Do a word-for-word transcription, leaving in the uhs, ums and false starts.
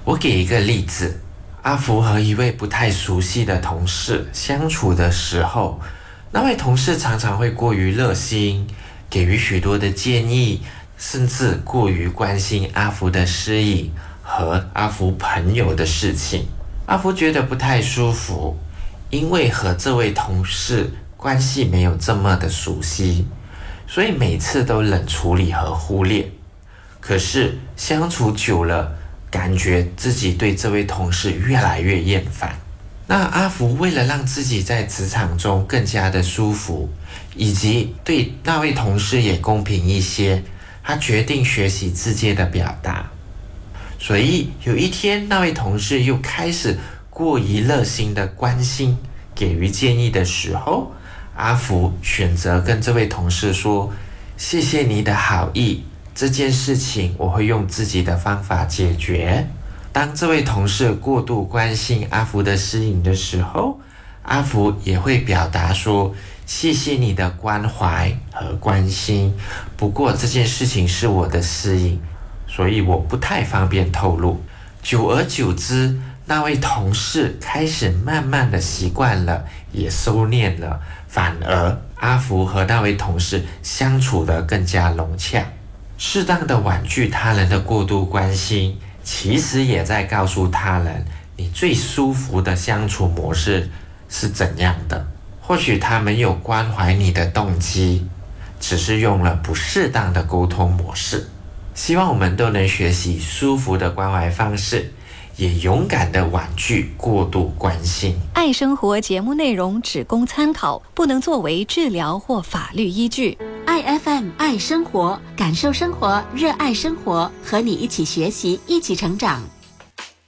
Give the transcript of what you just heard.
我给一个例子，阿福和一位不太熟悉的同事相处的时候，那位同事常常会过于热心，给予许多的建议，甚至过于关心阿福的私隐和阿福朋友的事情。阿福觉得不太舒服，因为和这位同事关系没有这么的熟悉，所以每次都冷处理和忽略。可是相处久了，感觉自己对这位同事越来越厌烦。那阿福为了让自己在职场中更加的舒服，以及对那位同事也公平一些，他决定学习直接的表达。所以有一天，那位同事又开始过于热心的关心，给予建议的时候，阿福选择跟这位同事说：谢谢你的好意，这件事情我会用自己的方法解决。当这位同事过度关心阿福的私隐的时候，阿福也会表达说：谢谢你的关怀和关心，不过这件事情是我的私隐，所以我不太方便透露。久而久之，那位同事开始慢慢的习惯了，也收敛了，反而阿福和那位同事相处得更加融洽。适当的婉拒他人的过度关心，其实也在告诉他人你最舒服的相处模式是怎样的。或许他没有关怀你的动机，只是用了不适当的沟通模式。希望我们都能学习舒服的关怀方式，也勇敢地婉拒过度关心。 爱生活节目内容只供参考，不能作为治疗或法律依据。 爱 F M 爱生活，感受生活，热爱生活，和你一起学习，一起成长。